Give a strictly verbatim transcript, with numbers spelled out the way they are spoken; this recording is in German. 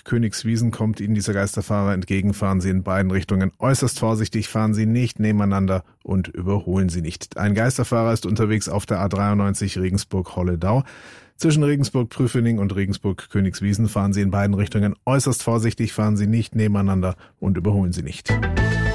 Königswiesen kommt Ihnen dieser Geisterfahrer entgegen. Fahren Sie in beiden Richtungen äußerst vorsichtig, fahren Sie nicht nebeneinander und überholen Sie nicht. Ein Geisterfahrer ist unterwegs auf der A dreiundneunzig Regensburg-Holledau. Zwischen Regensburg-Prüfening und Regensburg-Königswiesen fahren Sie in beiden Richtungen äußerst vorsichtig, fahren Sie nicht nebeneinander und überholen Sie nicht.